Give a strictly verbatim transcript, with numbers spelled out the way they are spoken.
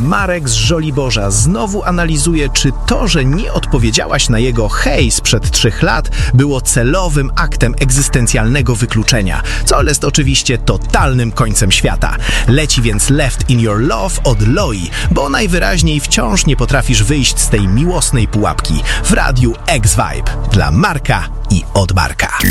Marek z Żoliborza znowu analizuje, czy to, że nie odpowiedziałaś na jego hej sprzed trzech lat, było celowym aktem egzystencjalnego wykluczenia, co jest oczywiście totalnym końcem świata. Leci więc Left in Your Love od Loi, bo najwyraźniej wciąż nie potrafisz wyjść z tej miłosnej pułapki w radiu X-Vibe dla Marka i od Marka.